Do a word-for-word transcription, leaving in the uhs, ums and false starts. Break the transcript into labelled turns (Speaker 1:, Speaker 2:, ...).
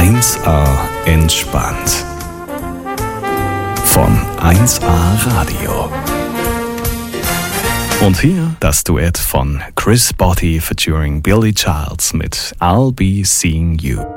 Speaker 1: eins A entspannt. Von eins A Radio. Und hier das Duett von Chris Botti featuring Billy Childs mit I'll Be Seeing You.